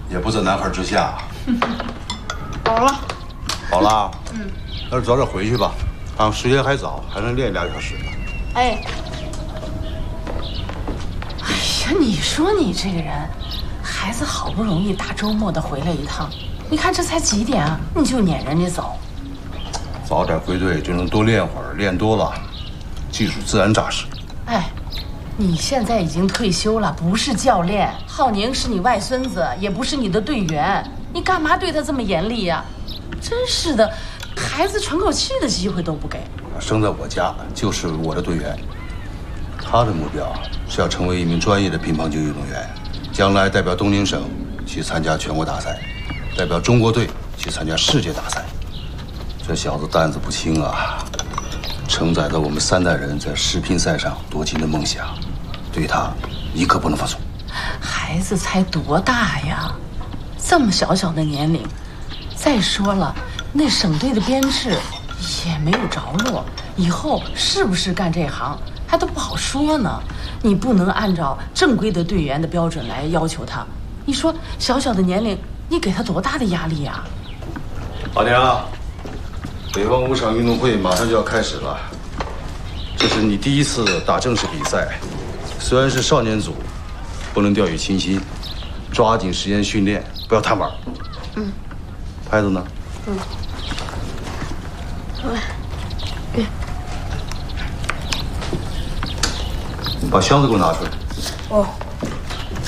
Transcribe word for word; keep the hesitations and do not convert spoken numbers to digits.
也不在男孩之下。 好了， 好了，嗯，那就早点回去吧，啊，时间还早，还能练俩小时呢。 哎， 哎呀，你说你这个人，孩子好不容易大周末的回来一趟，你看这才几点啊，你就撵人家走。 早点归队就能多练会儿，练多了，技术自然扎实。 哎，你现在已经退休了，不是教练。浩宁是你外孙子，也不是你的队员，你干嘛对他这么严厉呀？真是的，孩子喘口气的机会都不给。 生在我家就是我的队员，他的目标是要成为一名专业的乒乓球运动员，将来代表东宁省去参加全国大赛，代表中国队去参加世界大赛。这小子担子不轻啊，承载了我们三代人在世乒赛上夺金的梦想，对他一刻不能放松。 孩子才多大呀，这么小小的年龄。再说了，那省队的编制也没有着落，以后是不是干这行还都不好说呢。你不能按照正规的队员的标准来要求他。你说小小的年龄，你给他多大的压力呀？ 老娘，北方五场运动会马上就要开始了，这是你第一次打正式比赛，虽然是少年组，不能掉以轻心，抓紧时间训练，不要贪玩。嗯。拍子呢？嗯。 对。 你把箱子给我拿出来。 哦。